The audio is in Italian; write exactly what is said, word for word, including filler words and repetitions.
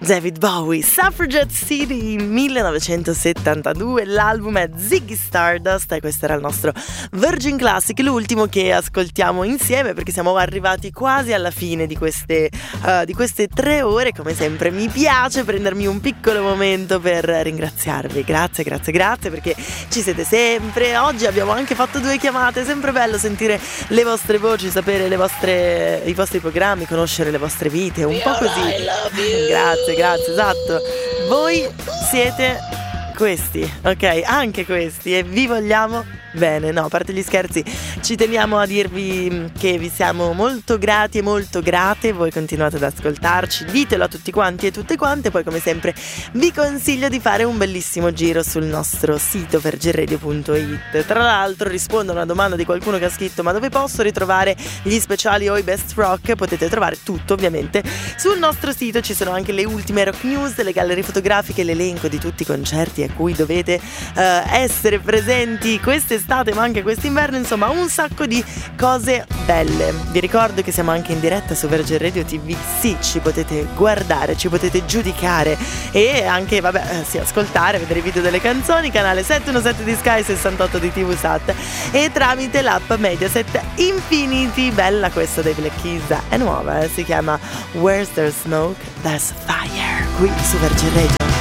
David Bowie, Suffragette City millenovecentosettantadue, l'album è Ziggy Stardust e questo era il nostro Virgin Classic, l'ultimo che ascoltiamo insieme perché siamo arrivati quasi alla fine di queste, uh, di queste tre ore. Come sempre mi piace prendermi un piccolo momento per ringraziarvi, grazie, grazie, grazie perché ci siete sempre. Oggi abbiamo anche fatto due chiamate, è sempre bello sentire le vostre voci, sapere le vostre, i vostri programmi, conoscere le vostre vite, un po' così. Grazie. Grazie, esatto. Voi siete questi, ok? Anche questi, e vi vogliamo bene. No, a parte gli scherzi, ci teniamo a dirvi che vi siamo molto grati e molto grate. Voi continuate ad ascoltarci, ditelo a tutti quanti e tutte quante. Poi come sempre vi consiglio di fare un bellissimo giro sul nostro sito virgin radio punto it. Tra l'altro rispondo a una domanda di qualcuno che ha scritto: ma dove posso ritrovare gli speciali o i best rock? Potete trovare tutto ovviamente sul nostro sito. Ci sono anche le ultime rock news, le gallerie fotografiche, l'elenco di tutti i concerti a cui dovete uh, essere presenti quest'estate ma anche quest'inverno, insomma un sacco di cose belle. Vi ricordo che siamo anche in diretta su Virgin Radio ti vu, sì, ci potete guardare, ci potete giudicare e anche, vabbè, sì, ascoltare, vedere i video delle canzoni, canale settecentoundicasette di Sky, sessantotto di T V Sat e tramite l'app Mediaset Infinity. Bella questa dei Black Keys, è nuova, eh? Si chiama Where's There Smoke There's Fire, qui su Virgin Radio.